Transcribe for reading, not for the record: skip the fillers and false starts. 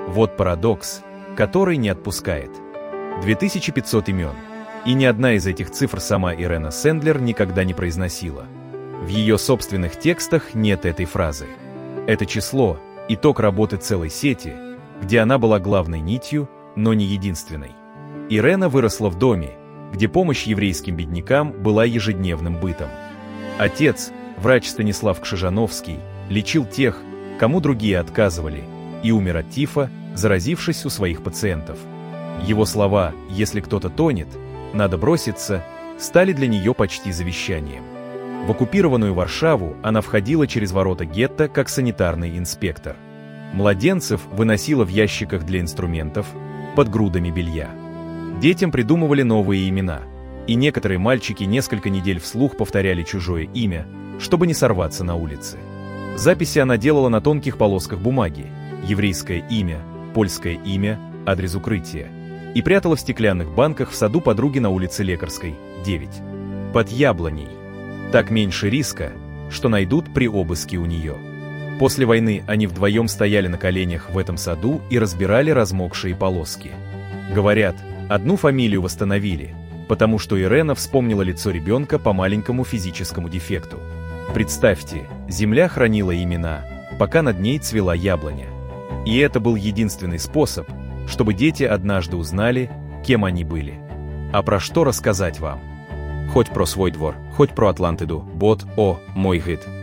Вот парадокс, который не отпускает. 2500 имен. И ни одна из этих цифр сама Ирена Сэндлер никогда не произносила. В ее собственных текстах нет этой фразы. Это число – итог работы целой сети, где она была главной нитью, но не единственной. Ирена выросла в доме, где помощь еврейским беднякам была ежедневным бытом. Отец, врач Станислав Кшижановский, лечил тех, кому другие отказывали, и умер от тифа, заразившись у своих пациентов. Его слова «если кто-то тонет, надо броситься» стали для нее почти завещанием. В оккупированную Варшаву она входила через ворота гетто как санитарный инспектор. Младенцев выносила в ящиках для инструментов под грудами белья. Детям придумывали новые имена, и некоторые мальчики несколько недель вслух повторяли чужое имя, чтобы не сорваться на улице. Записи она делала на тонких полосках бумаги, еврейское имя, польское имя, адрес укрытия, и прятала в стеклянных банках в саду подруги на улице Лекарской, 9. Под яблоней. Так меньше риска, что найдут при обыске у нее. После войны они вдвоем стояли на коленях в этом саду и разбирали размокшие полоски. Говорят, одну фамилию восстановили, потому что Ирена вспомнила лицо ребенка по маленькому физическому дефекту. Представьте, земля хранила имена, пока над ней цвела яблоня. И это был единственный способ, чтобы дети однажды узнали, кем они были. А про что рассказать вам? Хоть про свой двор, хоть про Атлантиду, бот, о, мой гид.